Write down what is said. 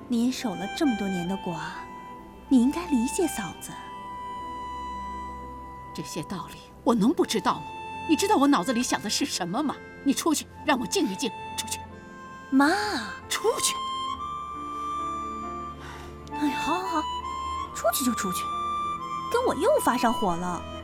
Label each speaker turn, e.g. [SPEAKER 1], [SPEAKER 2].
[SPEAKER 1] 你也守了这么多年的寡，你应该理解嫂子。
[SPEAKER 2] 这些道理我能不知道吗？你知道我脑子里想的是什么吗？你出去，让我静一静。出去，
[SPEAKER 1] 妈。
[SPEAKER 2] 出去。
[SPEAKER 1] 哎，好好好，出去就出去，跟我又发上火了。